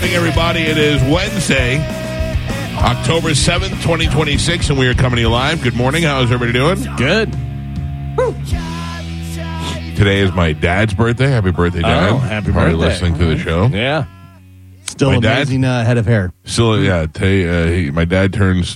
morning, everybody. It is Wednesday, October 7th, 2026, and we are coming to you live. Good morning. How's everybody doing? Good. Woo. Today is my dad's birthday. Happy birthday, Dad. Oh, happy Probably birthday. listening to the show. Yeah. Still My dad- amazing head of hair. Still, yeah. My dad turns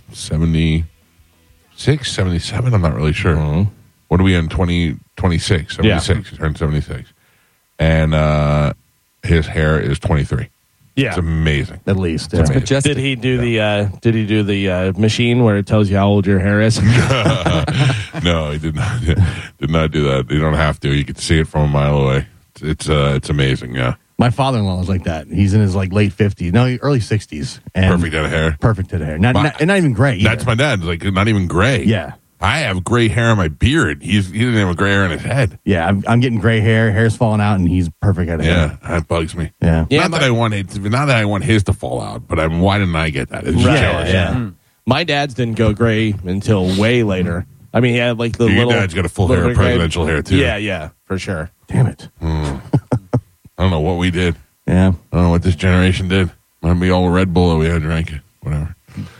76, 77. I'm not really sure. Mm-hmm. What are we in? 2026? 76. He turned 76. And his hair is 23. Yeah. It's amazing. At least. It's amazing. Did he do the machine where it tells you how old your hair is? No, he did not. Did not do that. You don't have to. You can see it from a mile away. It's amazing. Yeah, My father-in-law was like that. He's in his late 50s, no, early 60s. And perfect head of hair. Perfect head of hair. Not even gray either. That's my dad. Like not even gray. Yeah. I have gray hair in my beard. He didn't have a gray hair in his head. Yeah, I'm getting gray hair. Hair's falling out, and he's perfect head of Yeah, hair. that bugs me. Yeah. Yeah, not that I want his to fall out, but why didn't I get that? It's just Right, jealous. yeah. My dad's didn't go gray until way later. I mean, he had like the Your little. dad's got a full little hair, gray- presidential hair too. Yeah, for sure. Damn it. I don't know what we did. Yeah. I don't know what this generation did. Might be all Red Bull that we had drank it. Whatever.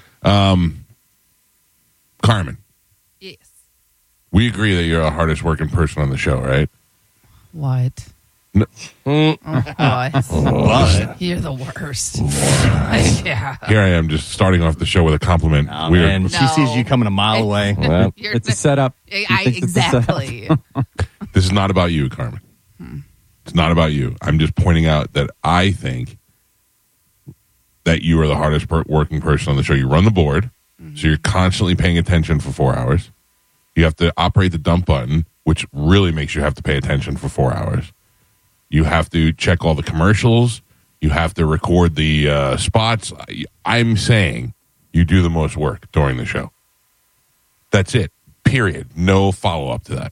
Carmen, Yes. we agree that you're the hardest working person on the show, right? What? No. What? What? You're the worst. Yeah. Here I am just starting off the show with a compliment. Oh, We are- man. She sees you coming a mile away. Well, You're It's a setup. exactly. This is not about you, Carmen. It's not about you. I'm just pointing out that I think that you are the hardest working person on the show. You run the board, so you're constantly paying attention for 4 hours. You have to operate the dump button, which really makes you have to pay attention for 4 hours. You have to check all the commercials. You have to record the spots. I'm saying you do the most work during the show. That's it. Period. No follow-up to that.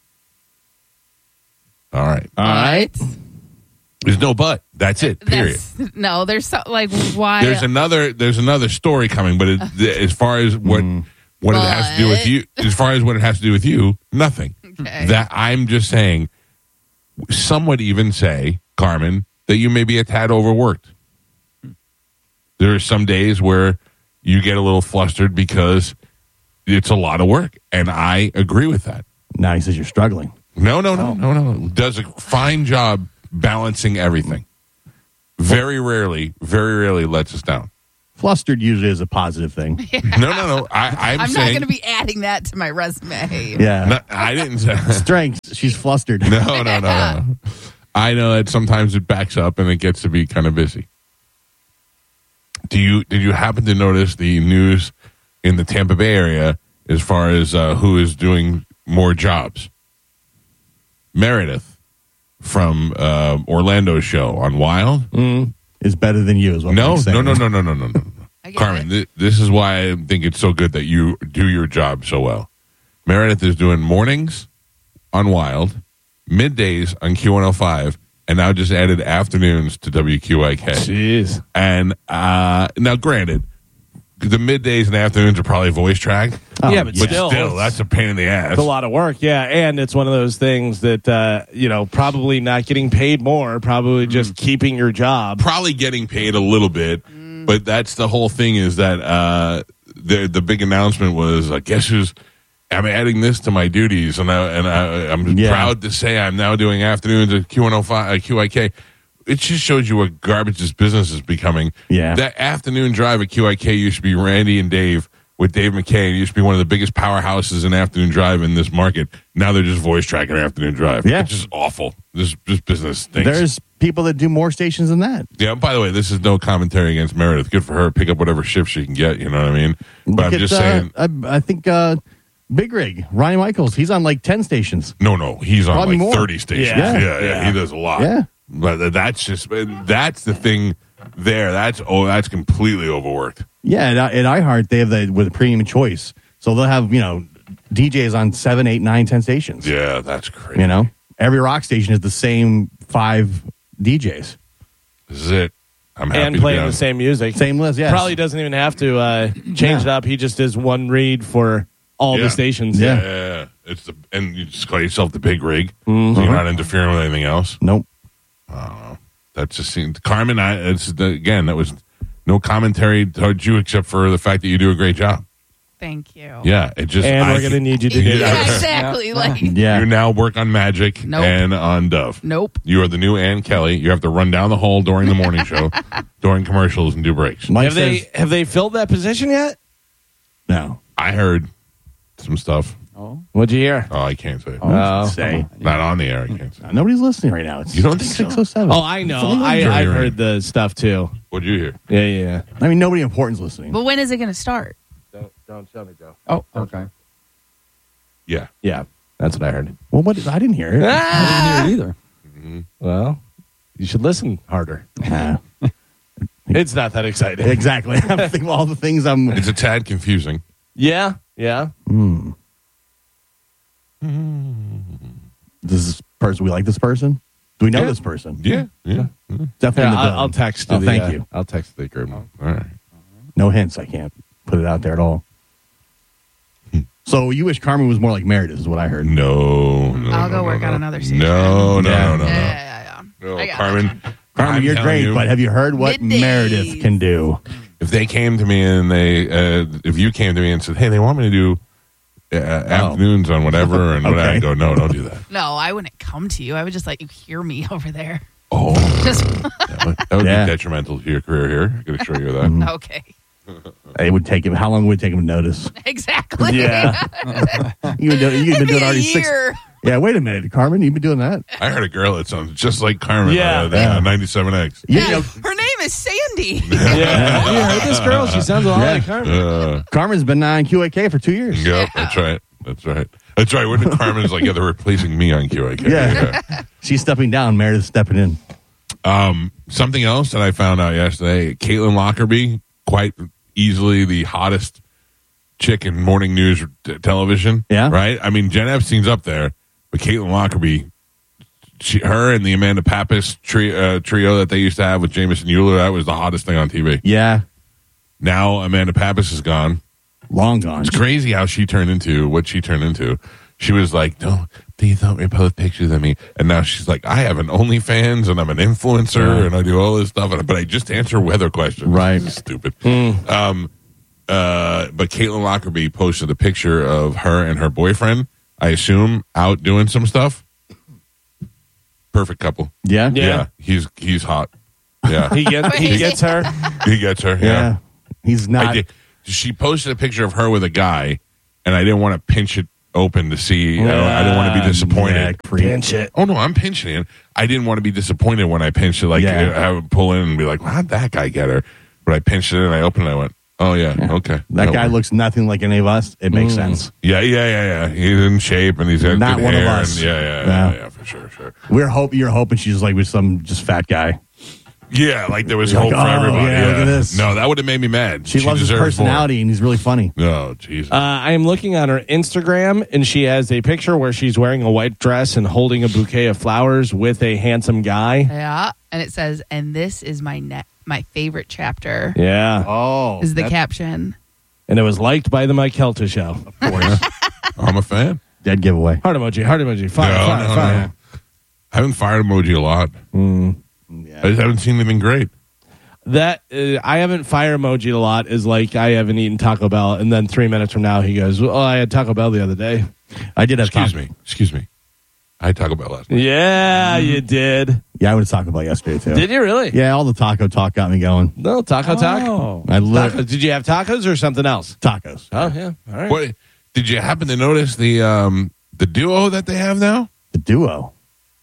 All right. All right. There's no but. That's it. Period. No, there's so, like why? There's another story coming, but as far as what it has to do with you, as far as what it has to do with you, nothing. Okay. That I'm just saying. Some would even say, Carmen, that you may be a tad overworked. There are some days where you get a little flustered because it's a lot of work, and I agree with that. Now he says you're struggling. No. Does a fine job balancing everything. Very rarely lets us down. Flustered usually is a positive thing. No. I'm not saying, going to be adding that to my resume. Yeah. No, I didn't say. Strengths. She's flustered. No. I know that sometimes it backs up and it gets to be kind of busy. Did you happen to notice the news in the Tampa Bay area as far as who is doing more jobs? Meredith from Orlando's show on Wild. Is better than you, is what No. I'm saying. No. I get Carmen, it. this is why I think it's so good that you do your job so well. Meredith is doing mornings on Wild, middays on Q105, and now just added afternoons to WQIK. Jeez. And now, granted, the middays and afternoons are probably voice tracked. Yeah, but But still, that's a pain in the ass. it's a lot of work. Yeah, and it's one of those things that probably not getting paid more, probably just keeping your job. Probably getting paid a little bit, but that's the whole thing is that the big announcement was, guess who's, I'm adding this to my duties, and I'm proud to say I'm now doing afternoons at Q105, QIK. It just shows you what garbage this business is becoming. Yeah. That afternoon drive at QIK used to be Randy and Dave with Dave McKay. It used to be one of the biggest powerhouses in afternoon drive in this market. Now they're just voice tracking afternoon drive. Yeah. It's just awful. This business stinks. There's people that do more stations than that. Yeah, by the way, this is no commentary against Meredith. Good for her. Pick up whatever shift she can get, you know what I mean? But Look I'm at, just saying. I think Big Rig, Ryan Michaels, he's on like 10 stations. No, he's on Probably like more. 30 stations. Yeah. Yeah, he does a lot. Yeah. But that's the thing there. That's completely overworked. Yeah, at iHeart, they have with a premium choice. So they'll have, DJs on 7, 8, 9, 10 stations. Yeah, that's crazy. Every rock station is the same 5 DJs. This is it. I'm happy And to be playing on. the same music. Same list, yes. Probably doesn't even have to change it up. He just does one read for all Yeah. the stations. Yeah. And you just call yourself the big rig. So you're not interfering with anything else. Nope. That just seemed Carmen. Again, that was no commentary towards you except for the fact that you do a great job. Thank you. Yeah, it just. And we're going to need you to do Yeah, that. exactly. Like, Yeah. You now work on Magic Nope. and on Dove. nope. You are the new Ann Kelly. You have to run down the hall during the morning show, during commercials, and do breaks. Mike Have they filled that position yet? no. I heard some stuff. What'd you hear? Oh, I can't say. Oh. Say. Not on the air. I can't say. Nobody's listening right now. It's You don't think so? 6:07. Oh, I know. It's I've Right. heard the stuff too. What'd you hear? Yeah. I mean, nobody important's listening. But when is it going to start? Don't tell me, Joe. Oh, okay. Yeah. Yeah, that's what I heard. Well, what? I didn't hear it. I didn't hear it either. Well, you should listen harder. Ah, It's not that exciting. exactly. I'm thinking of all the things I'm. It's a tad confusing. Yeah. This person, we like this person? Do we know Yeah. this person? Yeah. Yeah. Definitely. in the I'll building. text. Oh, the, thank you. I'll text the group. All right. No hints. I can't put it out there at all. So you wish Carmen was more like Meredith, is what I heard. No. I'll go work on another season. No. Yeah. Yeah. No, I got Carmen. Carmen, I'm you're telling great, you, but have you heard what Middays. Meredith can do? if they came to me and if you came to me and said, "Hey, they want me to do afternoons on whatever," and whatever, Okay. I go, "No, don't do that." No, I wouldn't come to you. I would just let you hear me over there. Oh, Just that would Yeah. be detrimental to your career here. I can assure you that. okay. It would take him. How long would it take him to notice? Exactly. Yeah. You've been doing Maybe it already a 6. year. Yeah, wait a minute, Carmen. You've been doing that. I heard a girl that sounds just like Carmen. Yeah. Yeah. 97X. You Yeah, know, her name is Sandy. Yeah. You heard this girl? She sounds a lot Yeah. like Carmen. Carmen's been on QAK for 2 years. Yep, that's right. That's right. That's right. When Carmen's like, yeah, they're replacing me on QAK. Yeah. She's stepping down. Meredith's stepping in. Something else that I found out yesterday, Caitlin Lockerbie, quite easily the hottest chick in morning news television. Yeah. Right? I mean, Jen Epstein's up there, but Caitlin Lockerbie, her and the Amanda Pappas trio that they used to have with Jameson Euler, that was the hottest thing on TV. Yeah. Now Amanda Pappas is gone. Long gone. It's crazy how she turned into what she turned into. She was like, "No, please don't repost pictures of me." And now she's like, "I have an OnlyFans and I'm an influencer and I do all this stuff, but I just answer weather questions." Right. Stupid. But Caitlin Lockerbie posted a picture of her and her boyfriend, I assume, out doing some stuff. Perfect couple. Yeah. Yeah. He's hot. Yeah. He gets her. He gets her. Yeah. Yeah. He's I not. did. She posted a picture of her with a guy, and I didn't want to pinch it open to see. I didn't want to be disappointed. Yeah, Pinch it. Oh no, I'm pinching it. I didn't want to be disappointed when I pinched it. Like Yeah. I would pull in and be like, "How'd that guy get her?" But I pinched it and I opened it. I went, "Oh yeah, okay." That guy looks nothing like any of us. It makes sense. Yeah. He's in shape and he's got Not good one of hair. us. And No. yeah, for sure. You're hoping she's like with some just fat guy. Yeah, like there was You're hope like, for oh, everybody. yeah, look at this. No, that would have made me mad. She loves his deserves more. personality and he's really funny. Oh, Jesus. I am looking on her Instagram, and she has a picture where she's wearing a white dress and holding a bouquet of flowers with a handsome guy. Yeah. And it says, "And this is my favorite chapter." Yeah. Oh. Is the caption. And it was liked by the Mike Kelta show. I'm a fan. Dead giveaway. Heart emoji, heart emoji. Fire, No, fire, no, fire. no. I haven't fired emoji a lot. Yeah. I just haven't seen anything great. That I haven't fire emoji a lot is like I haven't eaten Taco Bell, and then 3 minutes from now he goes, "Well, I had Taco Bell the other day." I did have Excuse me. I had Taco Bell last night. Yeah, you did. Yeah, I would talk about yesterday too. Did you really? Yeah, all the taco talk got me going. No, Taco Talk. Oh. I love Tacos. Did you have tacos or something else? tacos. Oh yeah. All right. What did you happen to notice the duo that they have now? The duo.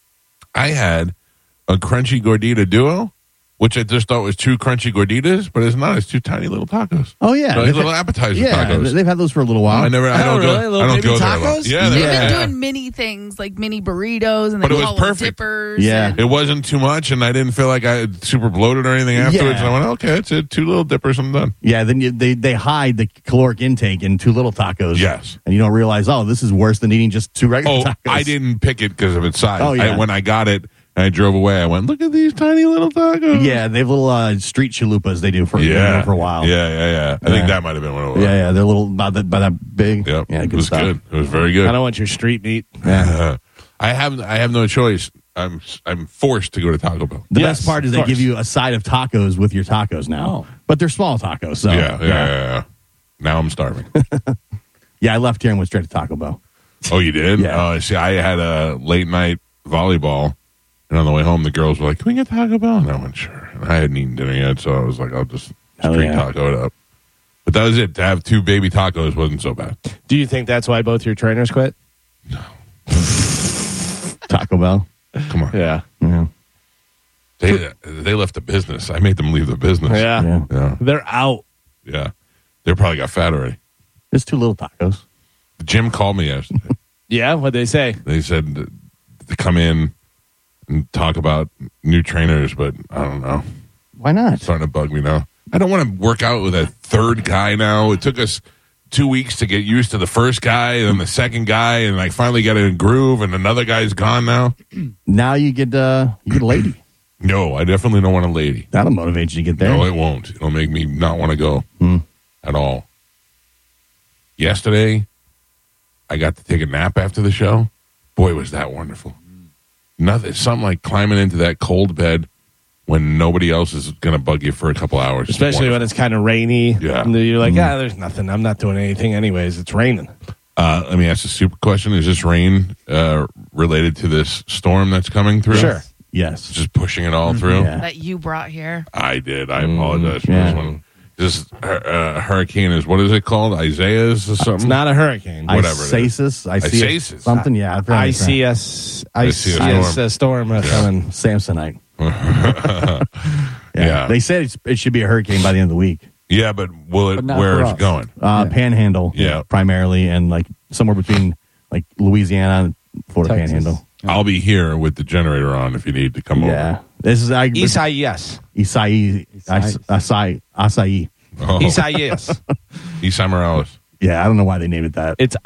I had a crunchy gordita duo, which I just thought was two crunchy gorditas, but it's not. It's two tiny little tacos. Oh yeah, Like little appetizer yeah. tacos. They've had those for a little while. I don't really? go. Little I don't baby go there a lot. tacos? Yeah, They've they're- been doing mini things like mini burritos and But they it was call them perfect. dippers. Yeah. and- It wasn't too much, and I didn't feel like I super bloated or anything afterwards. Yeah. And I went, okay, it's it. Two little dippers, I'm done. Yeah, then they hide the caloric intake in two little tacos. Yes. and you don't realize, oh, this is worse than eating just two regular Oh, tacos. I didn't pick it because of its size. Oh, yeah. When I got it and I drove away, I went, look at these tiny little tacos. Yeah, they have little street chalupas they do for for a while. Yeah. I think that might have been what it was. yeah. They're little about that big. Yep. Yeah, it good was stuff. good. It was very good. I don't want your street meat. Yeah. I have no choice. I'm forced to go to Taco Bell. The Yes, best part is of they course. give you a side of tacos with your tacos now. Oh. But they're small tacos. So Yeah. Now I'm starving. Yeah, I left here and went straight to Taco Bell. Oh, you did? Yeah. See, I had a late night volleyball, and on the way home, the girls were like, "Can we get Taco Bell?" And I went, "Sure." And I hadn't eaten dinner yet, so I was like, "I'll just Hell street yeah. taco it up." But that was it. To have 2 baby tacos wasn't so bad. Do you think that's why both your trainers quit? Taco Bell. Come on. Yeah. Yeah. They left the business. I made them leave the business. Yeah. Yeah. They're out. Yeah. They probably got fat already. It's 2 little tacos. The gym called me yesterday. Yeah, what'd they say? They said to come in and talk about new trainers, but I don't know. Why not? It's starting to bug me now. I don't want to work out with a third guy now. It took us 2 weeks to get used to the first guy and then the second guy, and I finally got in a groove, and another guy's gone now. Now you get a lady. No, I definitely don't want a lady. That'll motivate you to get there. No, it won't. It'll make me not want to go at all. Yesterday, I got to take a nap after the show. Boy, was that wonderful. Nothing. Something like climbing into that cold bed when nobody else is going to bug you for a couple hours. Especially when it's kind of rainy. Yeah. And you're like, there's nothing. I'm not doing anything anyways. It's raining. Let me ask a super question. Is this rain related to this storm that's coming through? Sure. Yes. Just pushing it all through? Yeah. That you brought here. I did. I apologize for yeah. this one. This hurricane is, what is it called? Isaiah's or something? It's not a hurricane. Whatever it is. Isis. Something, yeah. I forgot I what it's see called. a storm coming. Samsonite. Yeah. They said it should be a hurricane by the end of the week. Yeah, but will it? But not Where for is it us. going? Panhandle. Yeah. Primarily, and like somewhere between like Louisiana and Florida Texas. Panhandle. I'll be here with the generator on if you need to come Yeah. This is Isaias. Acai. over. Isaias. Isai Morales. Yeah, I don't know why they named it that. It's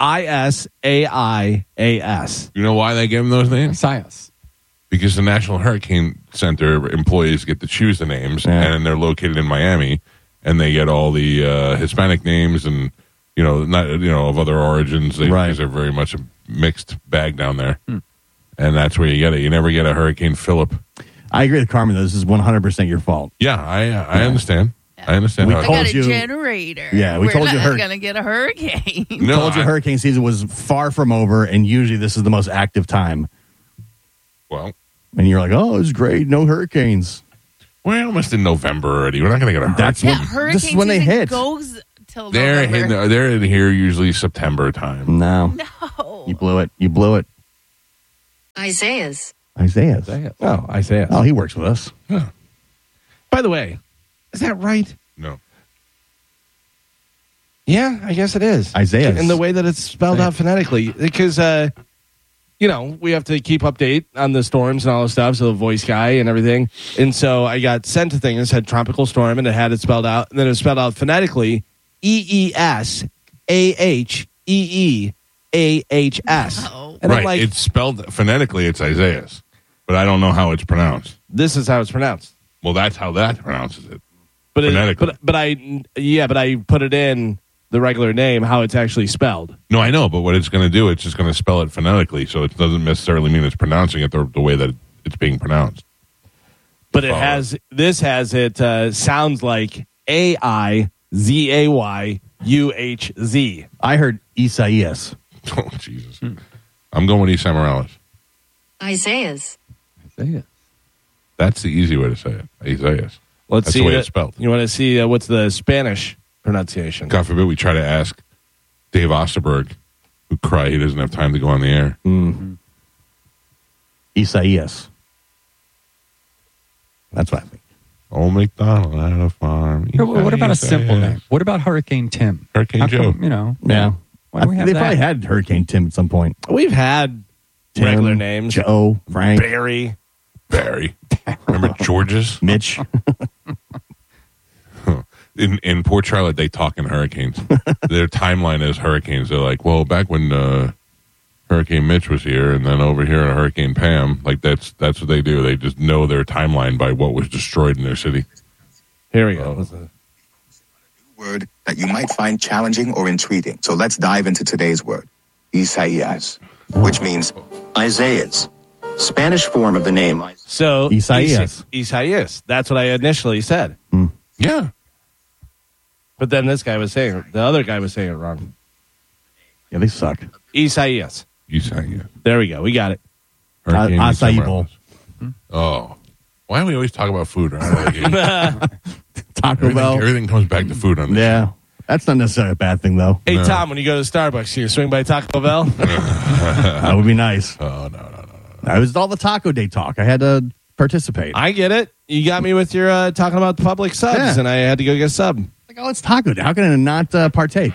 ISAIAS. You know why they gave them those names? Science. Because the National Hurricane Center employees get to choose the names, Yeah. and they're located in Miami, and they get all the Hispanic names and not of other origins. Right. Because they're very much a mixed bag down there, and that's where you get it. You never get a Hurricane Philip. I agree with Carmen, though. This is 100% your fault. Yeah, I understand. I understand. We how I it told got goes. a you- generator. Yeah, we We're told you not her- going to get a hurricane. No, Told you hurricane season was far from over, and usually this is the most active time. Well, And you're like, oh, it's great. No hurricanes. we're almost in November already. We're not going to get a hurricane. That's Yeah, when- hurricane this is when they season hit. goes till They're November. in here usually September time. No. No. You blew it. You blew it. Isaiah's. Isaiah. Oh, Isaias. Oh, he works with us. By the way, is that right? No. Yeah, I guess it is. Isaias. In the way that it's spelled out phonetically. Because, we have to keep update on the storms and all the stuff, so the voice guy and everything. And so I got sent a thing that said tropical storm, and it had it spelled out. And then it was spelled out phonetically, EESAHEEAHS. Oh. And right. I'm like, It's spelled phonetically, it's Isaiah's, but I don't know how it's pronounced. this is how it's pronounced. Well, that's how that pronounces it. But Phonetically. but I put it in the regular name, how it's actually spelled. No, I know, but what it's going to do, it's just going to spell it phonetically, so it doesn't necessarily mean it's pronouncing it the way that it's being pronounced. But it Follow. has sounds like AIZAYUHZ. I heard Isaias. Oh, Jesus. I'm going with Isai Morales. Isaiah's. Isaiah. That's the easy way to say it. Isaiah's. Let's That's see the way that- it's spelled. You want to see what's the Spanish pronunciation? God forbid we try to ask Dave Osterberg, who cried he doesn't have time to go on the air. Isaias. That's what I think. Old MacDonald had a farm. What about a simple Isaiah. name? What about Hurricane Tim? Hurricane How Joe. come, Yeah. Why do we have They that? probably had Hurricane Tim at some point. We've had Tim, regular names. Joe, Frank, Barry. Barry. Remember George's? Mitch. In Port Charlotte, they talk in hurricanes. Their timeline is hurricanes. They're like, well, back when Hurricane Mitch was here, and then over here in Hurricane Pam, like that's what they do. They just know their timeline by what was destroyed in their city. Here we go. Word that you might find challenging or intriguing. So let's dive into today's word, Isaias, which means Isaiah's. Spanish form of the name. So Isaias. Isaias. That's what I initially said. Yeah. But then this guy was saying the other guy was saying it wrong. Yeah, they suck. Isaias. You sang it. There we go. We got it. Hurricane Acai somewhere Bowl. else. Oh. Why do we always talk about food? Right? Taco Bell. Everything comes back to food on this. Yeah. That's not necessarily a bad thing, though. Hey, No. Tom, when you go to Starbucks, you swing by Taco Bell? That would be nice. Oh, no. It was all the Taco Day talk. I had to participate. I get it. You got me with your talking about the public subs, Yeah. and I had to go get a sub. Like, oh, it's Taco Day. How can I not partake?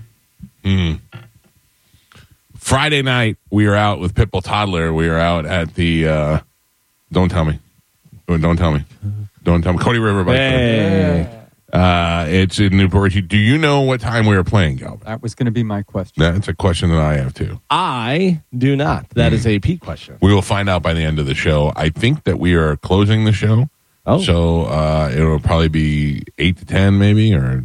Friday night, we were out with Pitbull Toddler. We were out at the, don't tell me. Cody River Bike. Hey. It's in Newport. Do you know what time we were playing, Galvin? That was going to be my question. That's a question that I have too. I do not. That is a Pete question. We will find out by the end of the show. I think that we are closing the show. Oh. So it'll probably be 8 to 10 maybe, or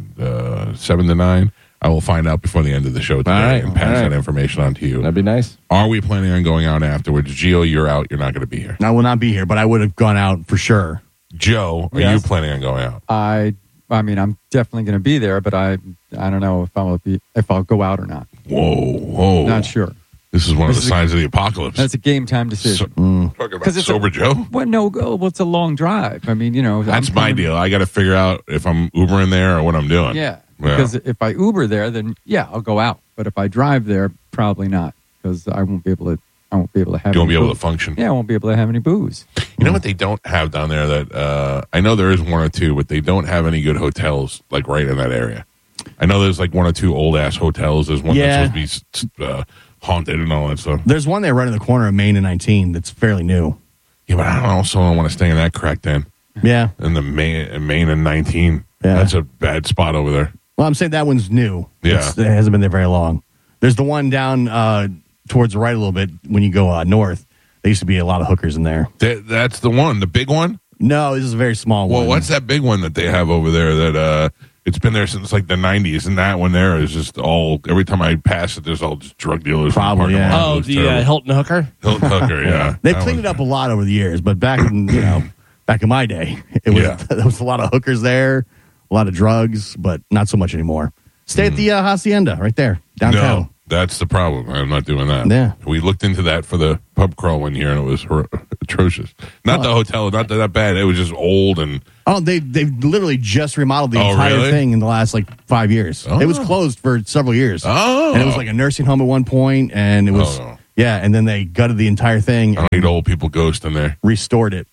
7 to 9. I will find out before the end of the show today right, and pass all right. that information on to you. That'd be nice. Are we planning on going out afterwards? Gio, you're out. You're not going to be here. I will not be here, but I would have gone out for sure. Joe, are Yes. you planning on going out? I mean, I'm definitely going to be there, but I don't know if I'll go out or not. Whoa. Not sure. This is one of This the is a- signs of the apocalypse. That's a game time decision. Talking about 'Cause it's sober Joe? Well, it's a long drive. I mean, That's I'm my coming- deal. I got to figure out if I'm Ubering there or what I'm doing. Yeah, because if I Uber there, then yeah, I'll go out. But if I drive there, probably not, because I won't be able to. I won't be able to have. You won't any be able to booze. function. Yeah, I won't be able to have any booze. You know what they don't have down there that I know there is one or two, but they don't have any good hotels like right in that area. I know there's like one or two old ass hotels. There's one Yeah. that's supposed to be haunted and all that stuff. There's one there right in the corner of Main and 19 that's fairly new. Yeah, but I also don't want to stay in that crack den Yeah. in the Main and 19. Yeah. That's a bad spot over there. Well, I'm saying that one's new. Yeah. It hasn't been there very long. There's the one down towards the right a little bit when you go north. There used to be a lot of hookers in there. That's the one, the big one. No, this is a very small Well, one. what's that big one that they have over there that it's been there since like the 90s, and that one there is just all, every time I pass it, there's all just drug dealers. in the Probably, parking yeah. lot. It Oh, was the terrible. Hilton hooker? Hilton Hooker, yeah. They've That cleaned was- it up a lot over the years, but back in back in my day, it was Yeah. there was a lot of hookers there, a lot of drugs, but not so much anymore. Stay at the Hacienda right there downtown. No, that's the problem. I'm not doing that. Yeah. We looked into that for the pub crawl one year, and it was atrocious. Not the hotel, not that bad. It was just old and Oh, they've literally just remodeled the Oh, entire really? thing in the last 5 years. Oh. It was closed for several years. Oh. And it was like a nursing home at one point, and it was Oh. yeah, and then they gutted the entire thing I don't and need old people ghost in there. restored it.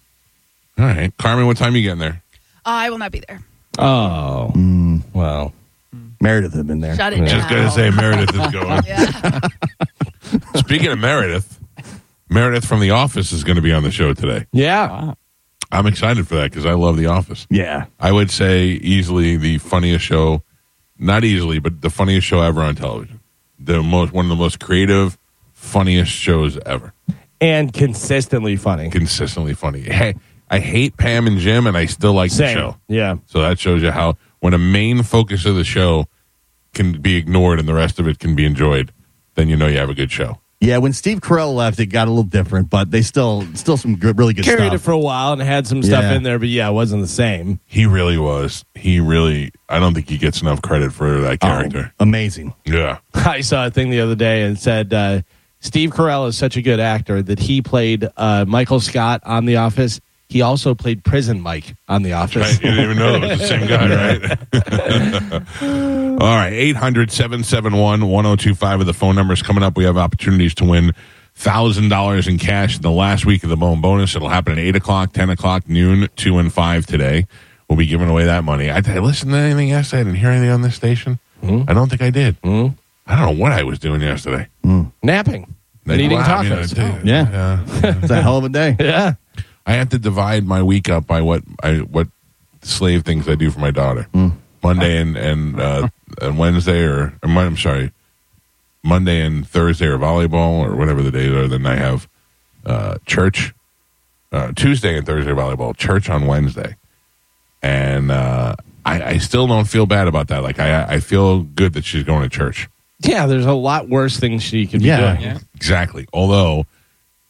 All right, Carmen, what time you getting there? I will not be there. Oh. Well. Meredith had been there. Shut it down. Just gonna say Meredith is going. Yeah. Speaking of Meredith from The Office is going to be on the show today. Yeah. Wow. I'm excited for that because I love The Office. Yeah. I would say easily the funniest show, not easily, but the funniest show ever on television. One of the most creative, funniest shows ever. And consistently funny. Consistently funny. Hey, I hate Pam and Jim, and I still like the Same. show. Yeah. So that shows you how when a main focus of the show can be ignored and the rest of it can be enjoyed, then you know you have a good show. Yeah, when Steve Carell left, it got a little different, but they still some good, really good Carried stuff. it for a while and had some stuff Yeah. in there, but yeah, it wasn't the same. He really was. I don't think he gets enough credit for that character. Oh, amazing. Yeah. I saw a thing the other day and said Steve Carell is such a good actor that he played Michael Scott on The Office. He also played Prison Mike on The Office. Right? You didn't even know it was the same guy, right? All right. 800-771-1025 are the phone numbers. Coming up, we have opportunities to win $1,000 in cash in the last week of the Bone Bonus. It'll happen at 8 o'clock, 10 o'clock, noon, 2 and 5 today. We'll be giving away that money. Did I listen to anything yesterday? I didn't hear anything on this station. I don't think I did. I don't know what I was doing yesterday. Napping. And eating Well, I mean, tacos. I did. Yeah. It's a hell of a day. Yeah. I have to divide my week up by what slave things I do for my daughter. Monday and Wednesday, I'm sorry, Monday and Thursday are volleyball or whatever the days are. Then I have church. Tuesday and Thursday volleyball. Church on Wednesday, and I still don't feel bad about that. Like I feel good that she's going to church. Yeah, there's a lot worse things she could be Yeah. doing. Yeah. Exactly. Although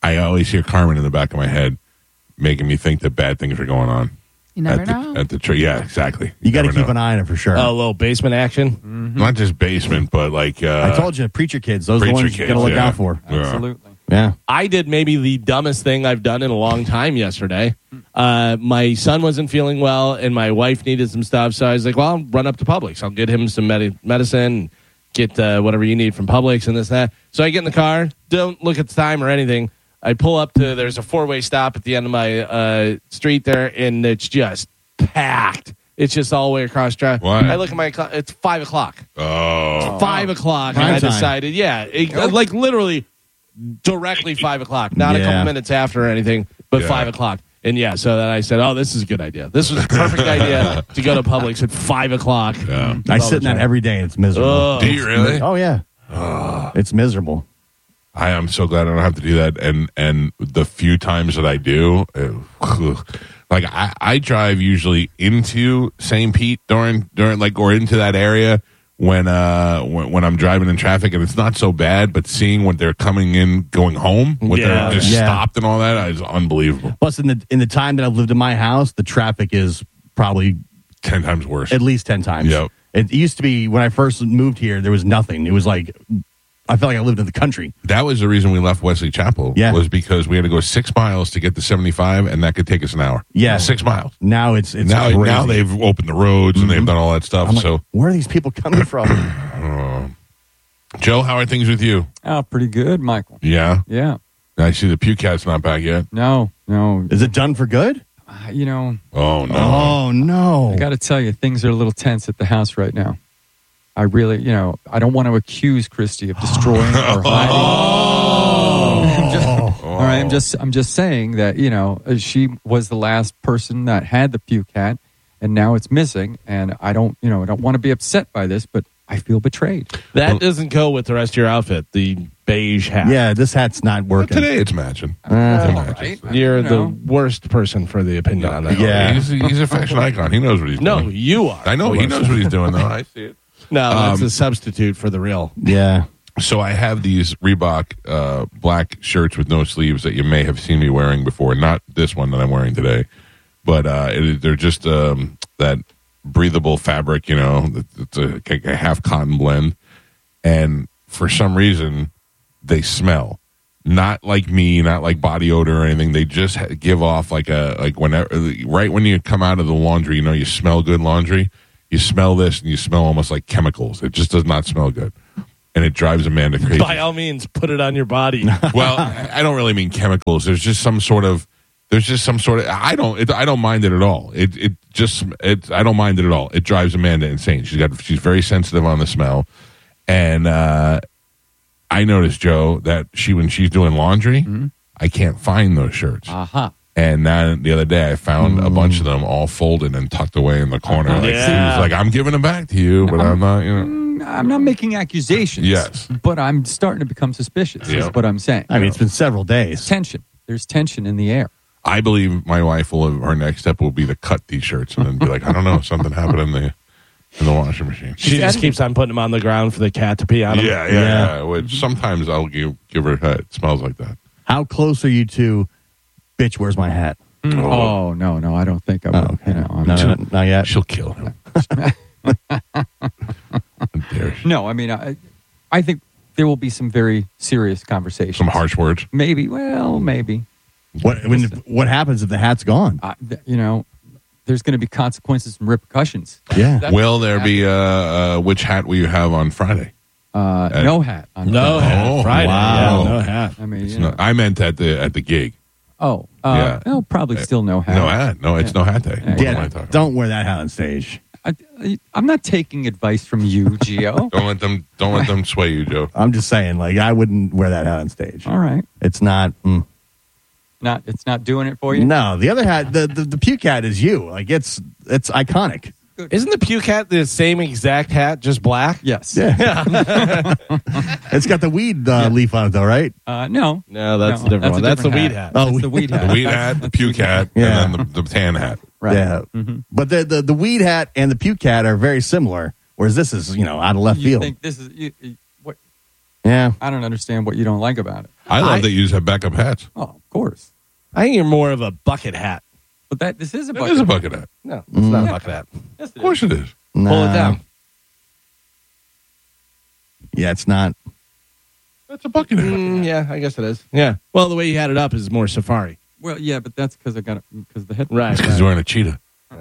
I always hear Carmen in the back of my head making me think that bad things are going on. You never know. At the tree. Yeah, exactly. You got to never keep know. an eye on it for sure. A little basement action. Not just basement, but like I told you, preacher kids. Those are the preacher ones you kids, got to look yeah. out for. Yeah. Absolutely. Yeah. I did maybe the dumbest thing I've done in a long time yesterday. My son wasn't feeling well, and my wife needed some stuff. So I was like, well, I'll run up to Publix. I'll get him some medicine, get whatever you need from Publix and this, that. So I get in the car, don't look at the time or anything. I pull up to, there's a 4-way stop at the end of my street there, and it's just packed. It's just all the way across drive. Why? I look at my clock. It's 5 o'clock. Oh. 5 o'clock, Prime and I time. decided, like literally directly 5 o'clock, not a Yeah. couple minutes after or anything, but Yeah. 5 o'clock. And so then I said, oh, this is a good idea. This was a perfect idea to go to Publix at 5 o'clock. Yeah. I sit in that every day, and it's miserable. Oh. Do you really? Oh, yeah. It's miserable. I am so glad I don't have to do that. And the few times that I do, like I drive usually into St. Pete during like, or into that area when I'm driving in traffic, and it's not so bad. But seeing when they're coming in, going home, when Yeah. they're just Yeah. stopped and all that is unbelievable. Plus, in the time that I've lived in my house, the traffic is probably 10 times worse. at least 10 times. Yep. It used to be when I first moved here, there was nothing. It was like, I felt like I lived in the country. That was the reason we left Wesley Chapel. Yeah. Was because we had to go 6 miles to get to 75, and that could take us an hour. Yeah. 6 miles. Now it's Now crazy. they've opened the roads and they've done all that stuff. I'm like, So, where are these people coming from? Joe, how are things with you? Oh, pretty good, Michael. Yeah. Yeah. I see the Pew Cat's not back yet. No. Is it done for good? You know, Oh, no. Oh, no. I got to tell you, things are a little tense at the house right now. I really, I don't want to accuse Christy of destroying or hiding. All right, I'm just saying that she was the last person that had the Pew Cat, and now it's missing. And I don't want to be upset by this, but I feel betrayed. That doesn't go with the rest of your outfit, the beige hat. Yeah, this hat's not But working. today it's matching. All right. You're the worst person for the opinion on that. Yeah. He's a fashion icon. He knows what he's No, doing. you are. I know he knows what he's doing, though. I see it. No, that's a substitute for the real. Yeah. So I have these Reebok black shirts with no sleeves that you may have seen me wearing before. Not this one that I'm wearing today, but they're just that breathable fabric, it's a half cotton blend. And for some reason, they smell. Not like me, not like body odor or anything. They just give off like whenever, right when you come out of the laundry, you smell good laundry. You smell this and you smell almost like chemicals. It just does not smell good. And it drives Amanda crazy. By all means, put it on your body. Well, I don't really mean chemicals. There's just some sort of. I don't mind it at all. I don't mind it at all. It drives Amanda insane. She's very sensitive on the smell, and I noticed, Joe, that when she's doing laundry, I can't find those shirts. Aha. And then the other day, I found a bunch of them all folded and tucked away in the corner. Like, Yeah. she was like, "I'm giving them back to you, but I'm not." I'm not making accusations. Yes. But I'm starting to become suspicious, Yeah. is what I'm saying. I mean, it's been several days. Tension. There's tension in the air. I believe my wife her next step will be to cut these shirts and then be like, I don't know, something happened in the washing machine. She just keeps on putting them on the ground for the cat to pee on them. Yeah. Which sometimes I'll give her a head. It smells like that. How close are you to, bitch, where's my hat? Oh, no, I don't think I would. Oh, okay. I'm No, not yet. She'll kill him. How dare she? No, I mean, I think there will be some very serious conversations. Some harsh words. Maybe. What happens if the hat's gone? There's going to be consequences and repercussions. Yeah. That's Will there be which hat will you have on Friday? no hat. On No Friday. hat. Oh, Friday. wow. Yeah, no hat. I mean, It's not- I meant at the gig. yeah. Probably still no hat. No hat. No, it's no hat day. What am I Dad, talking about? don't wear that hat on stage. I'm not taking advice from you, Gio. Don't let them sway you, Joe. I'm just saying, I wouldn't wear that hat on stage. All right. It's not. It's not doing it for you. No, the other hat, the Pew Cat is you. It's iconic. Isn't the Pew Cat the same exact hat, just black? Yes. Yeah. It's got the weed leaf on it, though, right? No. No, that's No, a different that's one. a That's the different weed hat. hat. Oh, That's the weed hat. The weed hat, the Pew Cat, Yeah. and then the tan hat. Right. Yeah. But the weed hat and the Pew Cat are very similar, whereas this is, out of left You field. think this is what? Yeah. I don't understand what you don't like about it. I love that you just have backup hats. Oh, of course. I think you're more of a bucket hat. But this is a It bucket. is a bucket hat. No, it's not a bucket hat. Yes, it Of course is. it is. Pull it down. Yeah, it's not. That's a bucket hat. Yeah, I guess it is. Yeah. Well, the way you had it up is more safari. Well, yeah, but that's because I got it because the head. Right. Because he's wearing a cheetah.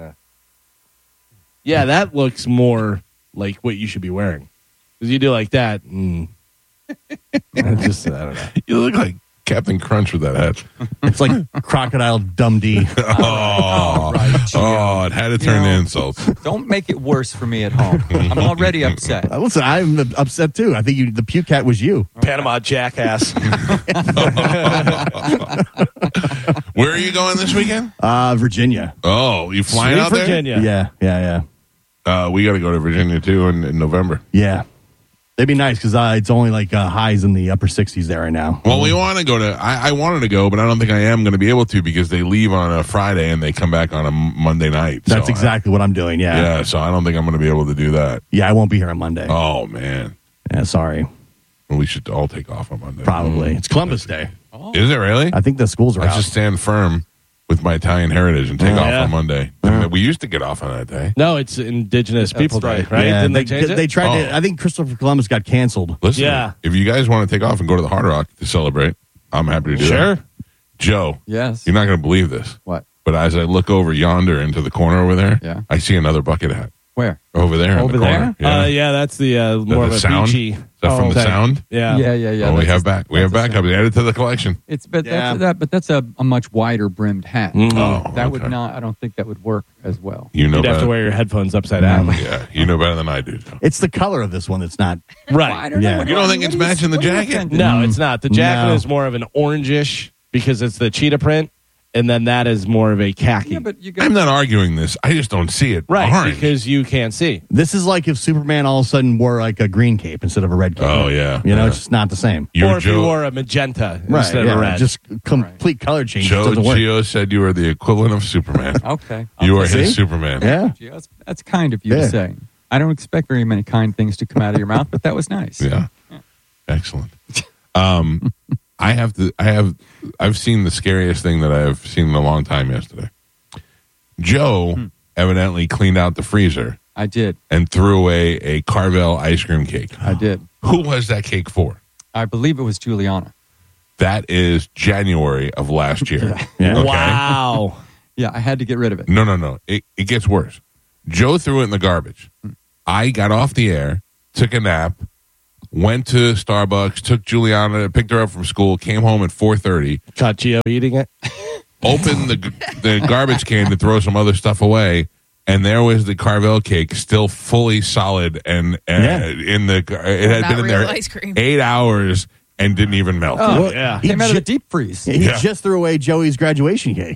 Yeah, that looks more like what you should be wearing. Because you do like that. I don't know. You look like Captain Crunch with that hat. It's like Crocodile Dundee. Oh, it had to turn to insults. Don't make it worse for me at home. I'm already upset. Listen, I'm upset too. I think the puke cat was you. Panama jackass. Where are you going this weekend? Virginia. Oh, you flying Sweet out there? Virginia. Yeah. We got to go to Virginia too in November. Yeah. They'd be nice because it's only like highs in the upper 60s there right now. Well, we want to go to. I wanted to go, but I don't think I am going to be able to because they leave on a Friday and they come back on a Monday night. That's So exactly what I'm doing. Yeah. Yeah, so I don't think I'm going to be able to do that. Yeah, I won't be here on Monday. Oh man, Yeah, sorry. well, we should all take off on Monday. Probably. It's Columbus Day. Is it really? I think the schools are I out. just stand firm with my Italian heritage and take off Yeah. on Monday. And we used to get off on that day. No, it's Indigenous People Day, right? Yeah, Didn't they change it? They tried Oh. to. I think Christopher Columbus got canceled. Listen, Yeah. if you guys want to take off and go to the Hard Rock to celebrate, I'm happy to do Sure. that. Joe, Yes. you're not going to believe this, What? but as I look over yonder into the corner over there, Yeah. I see another bucket hat Where? over there. Over in the there? corner. Yeah. Yeah, that's the more the of a sound? beachy. Is that from the thing. sound? Yeah. Yeah. Oh, we that's have a- back. We have that's a- backup. Added to the collection. It's but Yeah. that's that's a much wider brimmed hat. Oh, That would okay. not. I don't think that would work as well. You know You'd have to better. wear your headphones upside down. Yeah, you know better than I do. Joe. It's the color of this one that's not. I Right. don't Yeah. know. You don't think it's matching the jacket? No, it's not. The jacket No. is more of an orangish because it's the cheetah print, and then that is more of a khaki. Yeah, but you got. I'm not arguing this. I just don't see it. right, orange. because you can't see. This is like if Superman all of a sudden wore like a green cape instead of a red cape. Oh, yeah. You know, Yeah. it's just not the same. You're or if you Joe. wore a magenta Right. instead Yeah, of a red. just complete color change. It Joe doesn't work. Gio said you are the equivalent of Superman. Okay. You are See? his Superman. Yeah. Gee, that's kind of you Yeah. to say. I don't expect very many kind things to come out of your mouth, but that was nice. Yeah. Excellent. I've seen the scariest thing that I've seen in a long time yesterday. Joe evidently cleaned out the freezer I did. and threw away a Carvel ice cream cake. I did. Who was that cake for? I believe it was Juliana. That is January of last year. Yeah. Okay? Wow. Yeah, I had to get rid of it. No. It gets worse. Joe threw it in the garbage. I got off the air, took a nap, went to Starbucks, took Juliana, picked her up from school, came home at 4:30, Caught Gio eating it. opened the garbage can to throw some other stuff away, and there was the Carvel cake still fully solid and Yeah. in the it had Not been in real there ice cream. 8 hours and didn't even melt. Oh, yeah. He Came out of the ju- deep freeze. He Yeah. just threw away Joey's graduation cake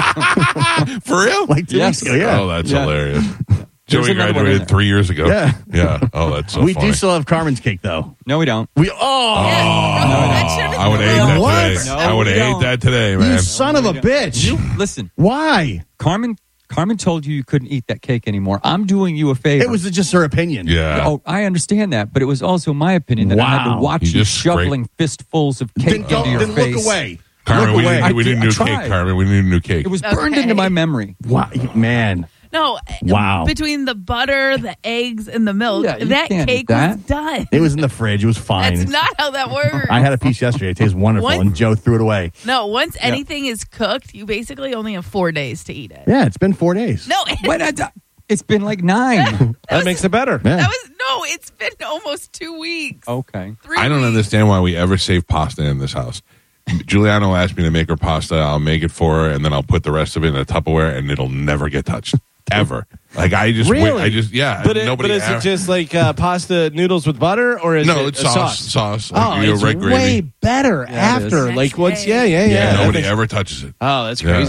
For real? like 2 Yes. weeks ago. Yeah. Oh, that's Yeah. hilarious. There's Joey another one in graduated there. 3 years ago. Yeah. Yeah. Oh, that's so we funny. do still have Carmen's cake though. No, we don't. We Yeah. No, that should have been I would have ate real. that What? today. No, I would have we ate don't. that today, You man. son of a bitch. You listen. Why? Carmen told you couldn't eat that cake anymore. I'm doing you a favor. It was just her opinion. Yeah. Oh, I understand that, but it was also my opinion that I had to Wow. watch You you just scrape- shoveling fistfuls of cake Then, into your then face. look away. Carmen, Look we away. need a new I cake, tried. Carmen. We need a new cake. It was burned Okay. into my memory. Wow, man. No. Wow. Between the butter, the eggs, and the milk, Yeah, you that can't eat cake that. was done. It was in the fridge. It was fine. That's not how that works. I had a piece yesterday. It tastes wonderful, What? and Joe threw it away. No, once anything is cooked, you basically only have 4 days to eat it. Yeah, it's been 4 days. No, When it's been like 9. That makes it better. Yeah. it's been almost 2 weeks. Okay. 3 I don't weeks. understand why we ever save pasta in this house. Giuliano will ask me to make her pasta. I'll make it for her, and then I'll put the rest of it in a Tupperware, and it'll never get touched. Ever. Like, I just, Really? yeah. But, nobody is ever- it just like pasta noodles with butter, or is No, it it's a sauce. Oh, Like, it's red way gravy. better Yeah, it after. is. Like Next once, day. yeah. Yeah, That nobody makes- ever touches it. Oh, that's Yeah. crazy.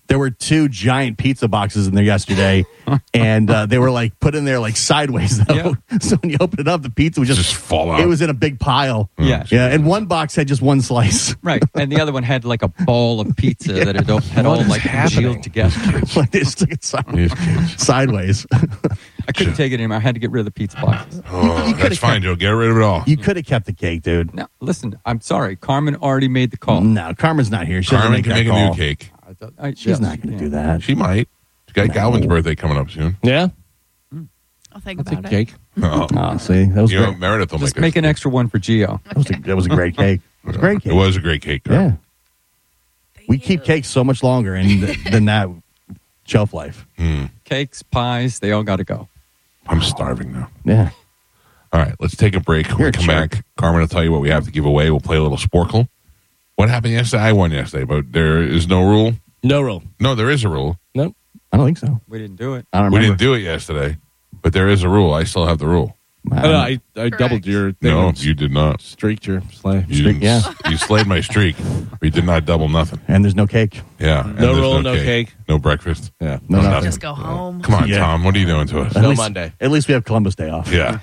There were 2 giant pizza boxes in there yesterday, and they were like put in there like sideways though. Yeah. So when you open it up, the pizza was Just fall out. It was in a big pile. Yeah. Yeah, and one box had just one slice. Right. And the other one had like a ball of pizza that had all is like happening? congealed together. Like they stuck it These kids. sideways. I couldn't take it anymore. I had to get rid of the pizza boxes. Oh, that's fine, Joe. Get rid of it all. You could have kept the cake, dude. No, listen, I'm sorry. Carmen already made the call. No, Carmen's not here. She doesn't Carmen can that make a call. new cake. She's not going to do that. She might. She's got Galvin's birthday coming up soon. Yeah, I'll think I'll take about it. cake. Oh. Oh, see, that was You know, great. Meredith will Just make make an extra one for Gio. That was a great cake. It was a great cake. It was a great cake. Carmen. Yeah, we keep cakes so much longer than that shelf life. Cakes, pies, they all got to go. I'm starving now. Yeah. All right, let's take a break. When You're we a come jerk. back, Carmen will tell you what we have to give away. We'll play a little Sporkle. What happened yesterday? I won yesterday, but there is no rule. No rule. No, there is a rule. Nope. I don't think so. We didn't do it. I don't We remember. didn't do it yesterday, but there is a rule. I still have the rule. I doubled your thing. No, and you did not. streaked your sleigh. You didn't. yeah. You slayed my streak. But you did not double nothing. And there's no cake. Yeah. and No there's rule, no cake. No breakfast. Yeah. No, No, nothing. nothing. Just go home. Come on, Yeah. Tom. What are you doing to us? At No least- Monday. At least we have Columbus Day off. Yeah.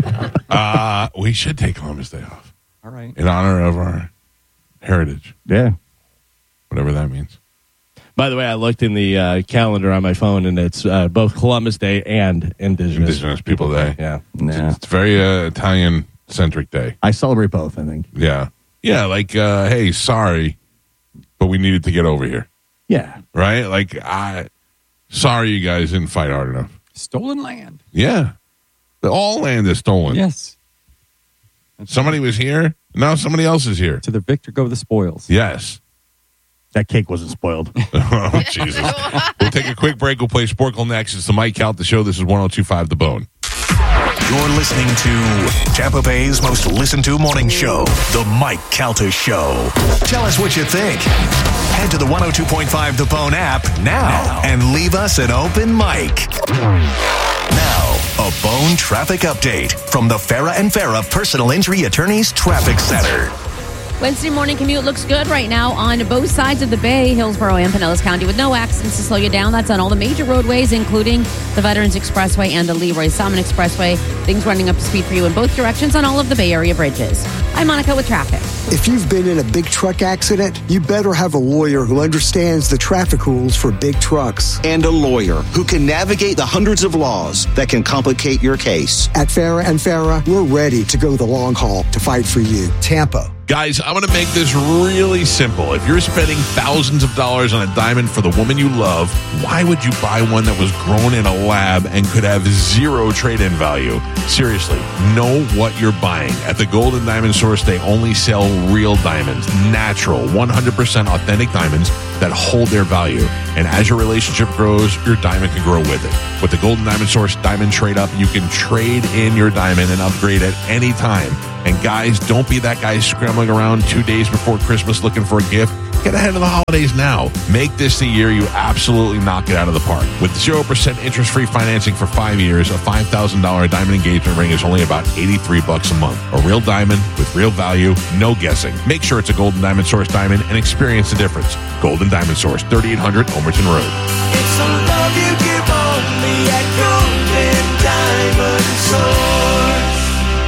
We should take Columbus Day off All right. in honor of our heritage, Yeah. whatever that means. By the way, I looked in the calendar on my phone, and it's both Columbus Day and Indigenous People Day. Yeah. Yeah. It's a very Italian-centric day. I celebrate both, I think. Yeah. Yeah, like, hey, sorry, but we needed to get over here, Yeah. right? Like, sorry you guys didn't fight hard enough. Stolen land. Yeah. All land is stolen. Yes. Somebody was here, now somebody else is here. To the victor go the spoils. Yes. That cake wasn't spoiled. Oh, Jesus. We'll take a quick break. We'll play Sporkle next. It's the Mike Calta Show. This is 102.5 The Bone. You're listening to Tampa Bay's most listened to morning show, The Mike Calta Show. Tell us what you think. Head to the 102.5 The Bone app now and leave us an open mic. Now, a Bone traffic update from the Farah and Farah Personal Injury Attorneys Traffic Center. Wednesday morning commute looks good right now on both sides of the bay, Hillsborough and Pinellas County, with no accidents to slow you down. That's on all the major roadways, including the Veterans Expressway and the Leroy Salmon Expressway. Things running up to speed for you in both directions on all of the Bay Area bridges. I'm Monica with traffic. If you've been in a big truck accident, you better have a lawyer who understands the traffic rules for big trucks. And a lawyer who can navigate the hundreds of laws that can complicate your case. At Farah and Farah, we're ready to go the long haul to fight for you. Tampa. Guys, I'm going to make this really simple. If you're spending thousands of dollars on a diamond for the woman you love, why would you buy one that was grown in a lab and could have zero trade-in value? Seriously, know what you're buying. At the Gold and Diamond Source, they only sell real diamonds, natural, 100% authentic diamonds that hold their value. And as your relationship grows, your diamond can grow with it. With the Gold and Diamond Source Diamond Trade Up, you can trade in your diamond and upgrade at any time. And guys, don't be that guy scrambling around 2 days before Christmas looking for a gift. Get ahead of the holidays now. Make this the year you absolutely knock it out of the park. With 0% interest-free financing for 5 years, a $5,000 diamond engagement ring is only about $83 a month. A real diamond with real value, no guessing. Make sure it's a Golden Diamond Source diamond and experience the difference. Golden Diamond Source, 3800 Omerton Road. It's some love you give only at Golden Diamond Source.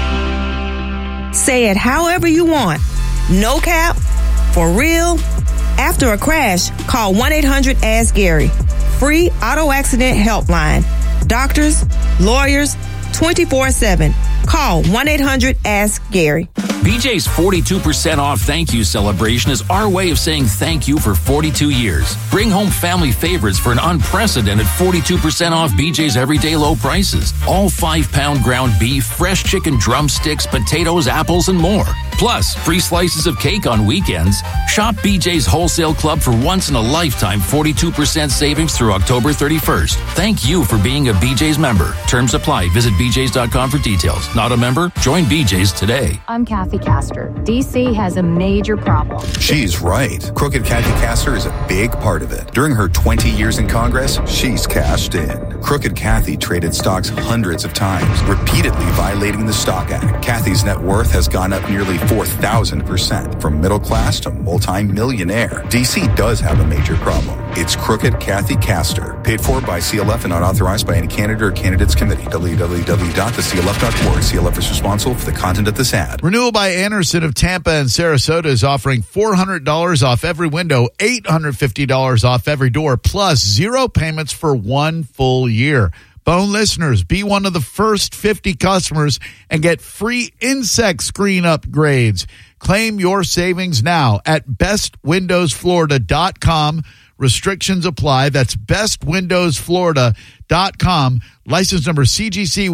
Say it however you want. No cap, for real. After a crash, call 1-800-ASK-GARY. Free auto accident helpline. Doctors, lawyers, 24/7. Call 1-800-ASK-GARY. BJ's 42% off thank you celebration is our way of saying thank you for 42 years. Bring home family favorites for an unprecedented 42% off BJ's everyday low prices. All 5-pound ground beef, fresh chicken drumsticks, potatoes, apples, and more. Plus, free slices of cake on weekends. Shop BJ's Wholesale Club for once in a lifetime 42% savings through October 31st. Thank you for being a BJ's member. Terms apply. Visit BJ's.com for details. Not a member? Join BJ's today. I'm Kathy Castor. DC has a major problem. She's right. Crooked Kathy Castor is a big part of it. During her 20 years in Congress, she's cashed in. Crooked Kathy traded stocks hundreds of times, repeatedly violating the Stock Act. Kathy's net worth has gone up nearly 4,000%. From middle class to multi-millionaire, DC does have a major problem. It's Crooked Kathy Castor. Paid for by CLF and not authorized by any candidate or candidates committee. www.theclf.org. CLF is responsible for the content of this ad. Renewal by Anderson of Tampa and Sarasota is offering $400 off every window, $850 off every door, plus 0 payments for 1 full year. Phone listeners, be one of the first 50 customers and get free insect screen upgrades. Claim your savings now at bestwindowsflorida.com. Restrictions apply. That's bestwindowsflorida.com. License number CGC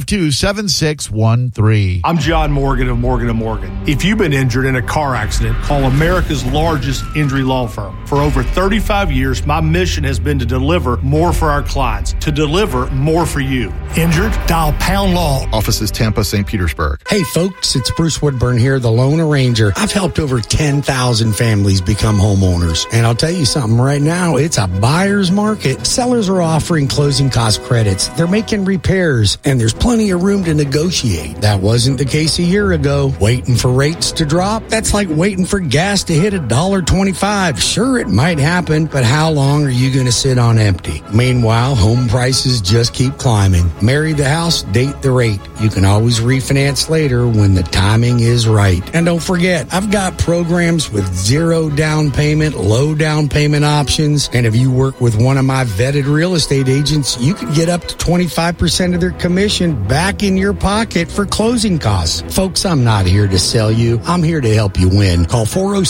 1527613. I'm John Morgan of Morgan & Morgan. If you've been injured in a car accident, call America's largest injury law firm. For over 35 years, my mission has been to deliver more for our clients, to deliver more for you. Injured? Dial Pound Law. Offices Tampa, St. Petersburg. Hey folks, it's Bruce Woodburn here, the Lone Arranger. I've helped over 10,000 families become homeowners. And I'll tell you something right now, it's a buyer's market. Sellers are offering closing cost credits. They're making repairs, and there's plenty of room to negotiate. That wasn't the case a year ago. Waiting for rates to drop? That's like waiting for gas to hit $1.25. Sure, it might happen, but how long are you going to sit on empty? Meanwhile, home prices just keep climbing. Marry the house, date the rate. You can always refinance later when the timing is right. And don't forget, I've got programs with 0 down payment, low down payment options. And if you work with one of my vetted real estate agents, you can get up to 25% of their commission back in your pocket for closing costs. Folks, I'm not here to sell you. I'm here to help you win. Call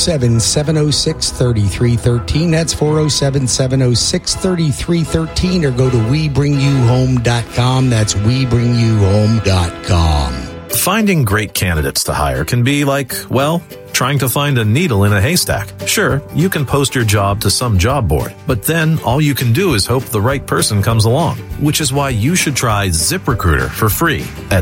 407-706-3313. That's 407-706-3313, or go to WeBringYouHome.com. That's WeBringYouHome.com. Finding great candidates to hire can be like, well, trying to find a needle in a haystack. Sure, you can post your job to some job board, but then all you can do is hope the right person comes along, which is why you should try ZipRecruiter for free at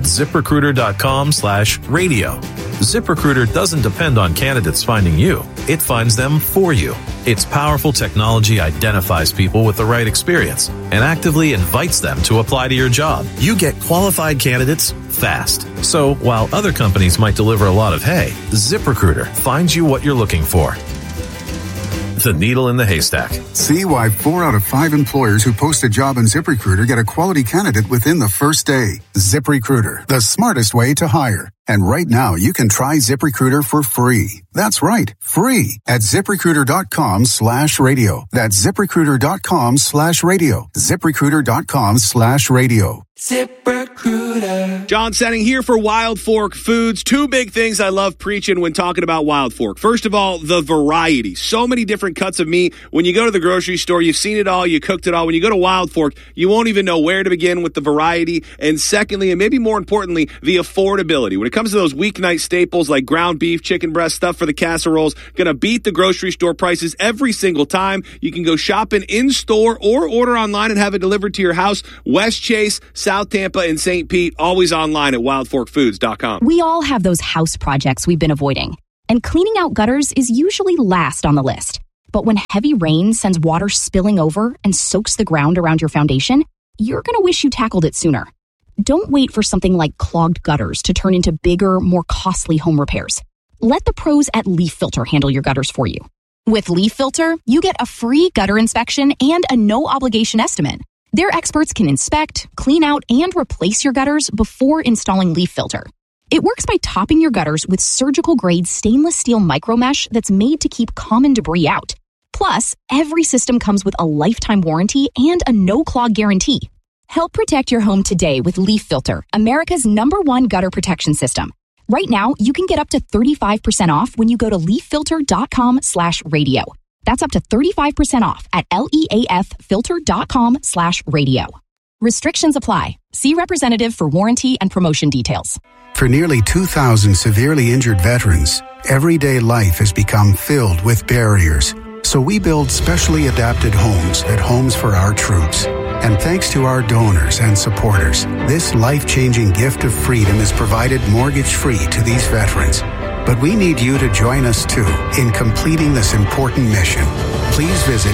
ZipRecruiter.com/radio. ZipRecruiter doesn't depend on candidates finding you. It finds them for you. Its powerful technology identifies people with the right experience and actively invites them to apply to your job. You get qualified candidates fast. So while other companies might deliver a lot of hay, ZipRecruiter finds you what you're looking for. The needle in the haystack. See why 4 out of 5 employers who post a job on ZipRecruiter get a quality candidate within the first day. ZipRecruiter, the smartest way to hire. And right now, you can try ZipRecruiter for free. That's right, free at ZipRecruiter.com/radio. That's ZipRecruiter.com/radio. ZipRecruiter.com/radio. ZipRecruiter. John Senning here for Wild Fork Foods. 2 big things I love preaching when talking about Wild Fork. First of all, the variety. So many different cuts of meat. When you go to the grocery store, you've seen it all, you cooked it all. When you go to Wild Fork, you won't even know where to begin with the variety. And secondly, and maybe more importantly, the affordability. When it comes to those weeknight staples like ground beef, chicken breast, stuff for the casseroles, gonna beat the grocery store prices every single time. You can go shopping in-store or order online and have it delivered to your house. West Chase, South Tampa, and St. Pete, always online at wildforkfoods.com. We all have those house projects we've been avoiding, and cleaning out gutters is usually last on the list. But when heavy rain sends water spilling over and soaks the ground around your foundation, you're going to wish you tackled it sooner. Don't wait for something like clogged gutters to turn into bigger, more costly home repairs. Let the pros at Leaf Filter handle your gutters for you. With Leaf Filter, you get a free gutter inspection and a no-obligation estimate. Their experts can inspect, clean out, and replace your gutters before installing Leaf Filter. It works by topping your gutters with surgical-grade stainless steel micromesh that's made to keep common debris out. Plus, every system comes with a lifetime warranty and a no-clog guarantee. Help protect your home today with Leaf Filter, America's #1 gutter protection system. Right now, you can get up to 35% off when you go to leaffilter.com/radio. That's up to 35% off at leaffilter.com/radio. Restrictions apply. See representative for warranty and promotion details. For nearly 2,000 severely injured veterans, everyday life has become filled with barriers. So we build specially adapted homes at Homes for Our Troops. And thanks to our donors and supporters, this life-changing gift of freedom is provided mortgage-free to these veterans. But we need you to join us, too, in completing this important mission. Please visit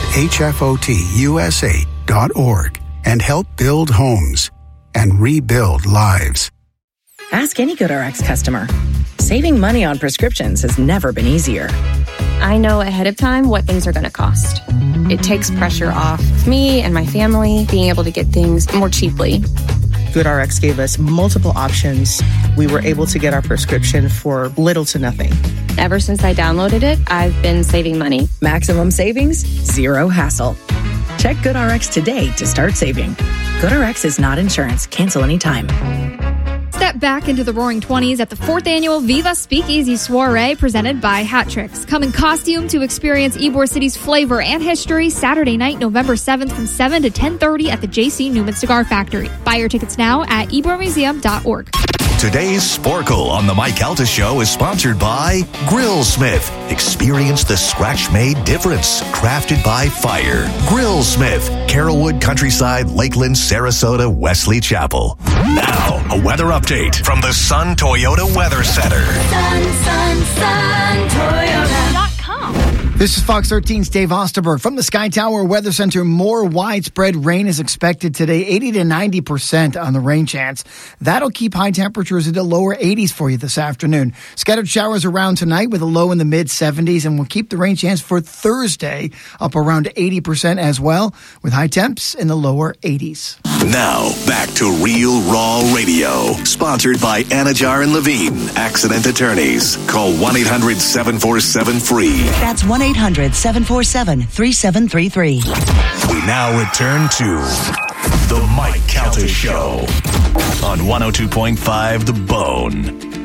hfotusa.org and help build homes and rebuild lives. Ask any GoodRx customer. Saving money on prescriptions has never been easier. I know ahead of time what things are going to cost. It takes pressure off me and my family being able to get things more cheaply. GoodRx gave us multiple options. We were able to get our prescription for little to nothing. Ever since I downloaded it, I've been saving money. Maximum savings, zero hassle. Check GoodRx today to start saving. GoodRx is not insurance. Cancel anytime. Step back into the Roaring 20s at the 4th Annual Viva Speakeasy Soiree presented by Hat Tricks. Come in costume to experience Ybor City's flavor and history Saturday night, November 7th from 7 to 10:30 at the J.C. Newman Cigar Factory. Buy your tickets now at ybormuseum.org. Today's Sporkle on the Mike Calta Show is sponsored by Grillsmith. Experience the scratch-made difference. Crafted by fire. Grillsmith. Carrollwood, Countryside, Lakeland, Sarasota, Wesley Chapel. Now, a weather update from the Sun Toyota Weather Center. Sun, Toyota.com. This is Fox 13's Dave Osterberg from the Sky Tower Weather Center. More widespread rain is expected today, 80 to 90% on the rain chance. That'll keep high temperatures in the lower 80s for you this afternoon. Scattered showers around tonight with a low in the mid-70s, and we'll keep the rain chance for Thursday up around 80% as well, with high temps in the lower 80s. Now, back to Real Raw Radio. Sponsored by Anajar and Levine, accident attorneys. Call 1-800-747-FREE. That's 1-800-747-3733. We now return to The Mike Calta Show on 102.5 The Bone.